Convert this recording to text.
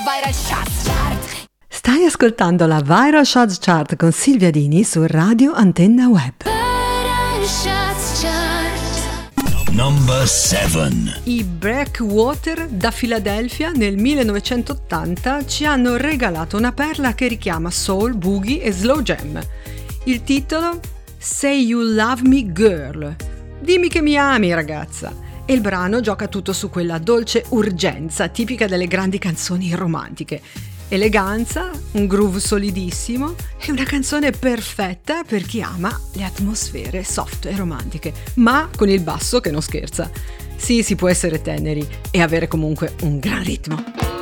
Viral Shots Chart. Stai ascoltando la Viral Shots Chart con Silvia Dini su Radio Antenna Web. Viral Shots Chart. Number 7. I Breakwater da Filadelfia nel 1980 ci hanno regalato una perla che richiama soul, boogie e slow jam. Il titolo? Say You Love Me Girl. Dimmi che mi ami, ragazza. E il brano gioca tutto su quella dolce urgenza tipica delle grandi canzoni romantiche. Eleganza, un groove solidissimo e una canzone perfetta per chi ama le atmosfere soft e romantiche, ma con il basso che non scherza. Sì, si può essere teneri e avere comunque un gran ritmo.